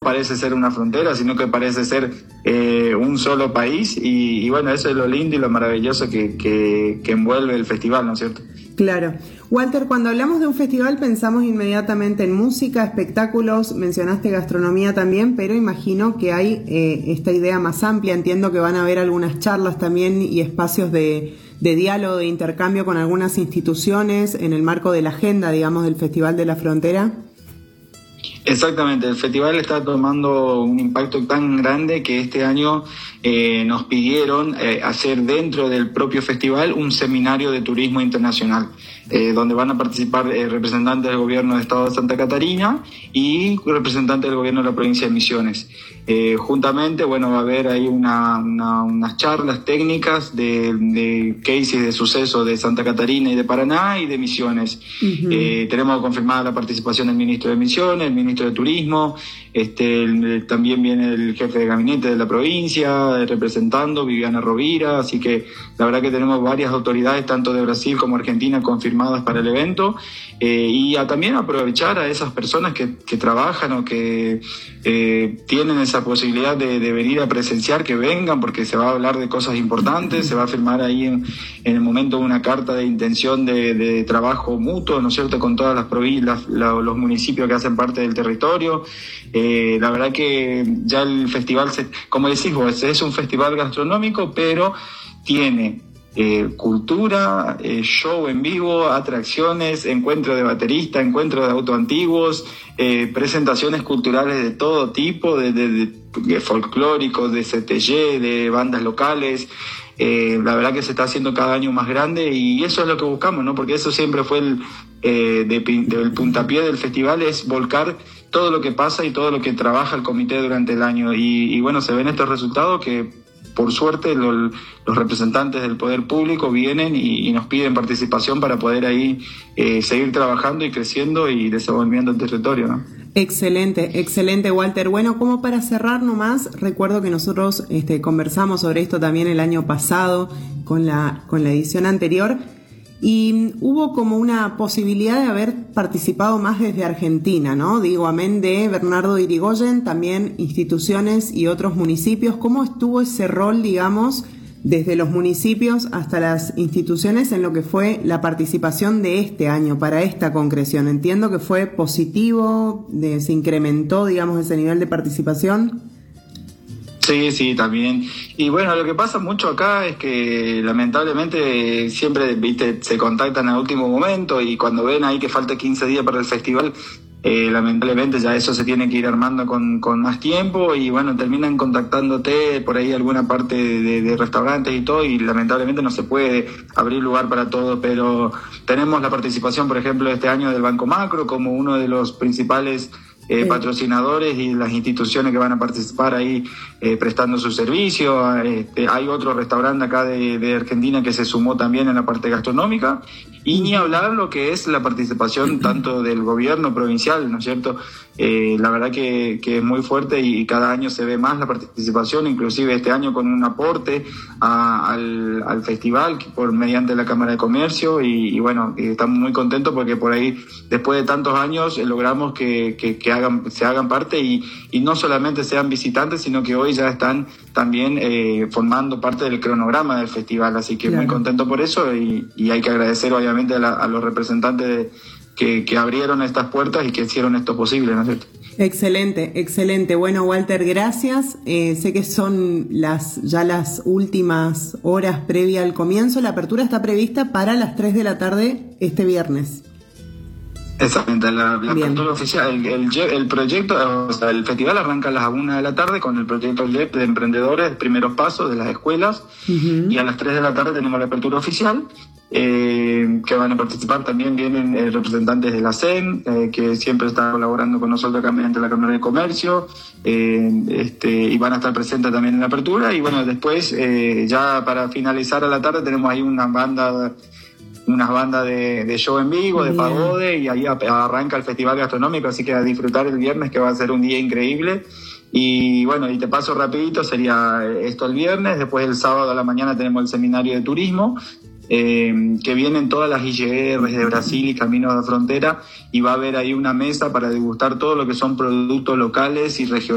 parece ser una frontera, sino que parece ser un solo país, y bueno, eso es lo lindo y lo maravilloso que envuelve el festival, ¿no es cierto? Claro. Walter, cuando hablamos de un festival pensamos inmediatamente en música, espectáculos, mencionaste gastronomía también, pero imagino que hay esta idea más amplia. Entiendo que van a haber algunas charlas también y espacios de diálogo, de intercambio con algunas instituciones en el marco de la agenda, digamos, del Festival de la Frontera. Exactamente, el festival está tomando un impacto tan grande que este año nos pidieron hacer dentro del propio festival un seminario de turismo internacional, donde van a participar representantes del gobierno del estado de Santa Catarina y representantes del gobierno de la provincia de Misiones. Juntamente, bueno, va a haber ahí unas charlas técnicas de cases de suceso de Santa Catarina y de Paraná y de Misiones. Uh-huh. Tenemos confirmada la participación del ministro de Misiones, el ministro de Turismo, también viene el jefe de gabinete de la provincia representando, Viviana Rovira, así que la verdad que tenemos varias autoridades, tanto de Brasil como Argentina, confirmadas para el evento, y también aprovechar a esas personas que trabajan o que tienen esa posibilidad de venir a presenciar, que vengan, porque se va a hablar de cosas importantes, se va a firmar ahí en el momento una carta de intención de trabajo mutuo, ¿no es cierto?, con todas las provincias, los municipios que hacen parte del territorio. La verdad que ya el festival, como decís vos, es un festival gastronómico, pero tiene cultura, show en vivo, atracciones, encuentro de baterista, encuentro de auto antiguos, presentaciones culturales de todo tipo, de folclóricos, de CTG, de bandas locales. La verdad que se está haciendo cada año más grande, y eso es lo que buscamos, ¿no? Porque eso siempre fue el puntapié del festival, es volcar todo lo que pasa y todo lo que trabaja el comité durante el año, y bueno, se ven estos resultados que por suerte los representantes del poder público vienen y nos piden participación para poder ahí seguir trabajando y creciendo y desenvolviendo el territorio, ¿no? Excelente, excelente, Walter. Bueno, como para cerrar nomás, recuerdo que nosotros conversamos sobre esto también el año pasado con la edición anterior, y hubo como una posibilidad de haber participado más desde Argentina, ¿no? Digo, amén de Bernardo Irigoyen, también instituciones y otros municipios. ¿Cómo estuvo ese rol, digamos, desde los municipios hasta las instituciones en lo que fue la participación de este año para esta concreción? Entiendo que fue positivo, se incrementó, digamos, ese nivel de participación. Sí, también. Y bueno, lo que pasa mucho acá es que lamentablemente siempre, se contactan al último momento, y cuando ven ahí que falta 15 días para el festival, lamentablemente ya eso se tiene que ir armando con más tiempo, y bueno, terminan contactándote por ahí alguna parte de restaurantes y todo, y lamentablemente no se puede abrir lugar para todo, pero tenemos la participación, por ejemplo, este año del Banco Macro como uno de los principales patrocinadores, y las instituciones que van a participar ahí prestando su servicio. Hay otro restaurante acá de Argentina que se sumó también en la parte gastronómica, y ni hablar lo que es la participación tanto del gobierno provincial, ¿no es cierto? La verdad que es muy fuerte, y cada año se ve más la participación, inclusive este año con un aporte al festival mediante la Cámara de Comercio, y bueno, estamos muy contentos porque por ahí, después de tantos años, logramos que se hagan parte, y no solamente sean visitantes, sino que hoy ya están también formando parte del cronograma del festival, así que claro, muy contento por eso, y hay que agradecer obviamente a los representantes que abrieron estas puertas y que hicieron esto posible, ¿no es cierto? Excelente, excelente. Bueno, Walter, gracias. Sé que son ya las últimas horas previa al comienzo. La apertura está prevista para las 3 de la tarde este viernes. Exactamente, la apertura oficial, el proyecto, o sea, el festival arranca a las 1 de la tarde con el proyecto de emprendedores, primeros pasos de las escuelas, uh-huh, y a las 3 de la tarde tenemos la apertura oficial, que van a participar. También vienen representantes de la CEN, que siempre está colaborando con nosotros acá mediante la Cámara de Comercio, y van a estar presentes también en la apertura, y bueno, después, ya para finalizar a la tarde, tenemos ahí unas bandas de show en vivo, de pagode, y ahí arranca el festival gastronómico, así que a disfrutar el viernes, que va a ser un día increíble. Y bueno, y te paso rapidito, sería esto el viernes. Después el sábado a la mañana tenemos el seminario de turismo, que vienen todas las IGRs de Brasil y Caminos de Frontera, y va a haber ahí una mesa para degustar todo lo que son productos locales y regionales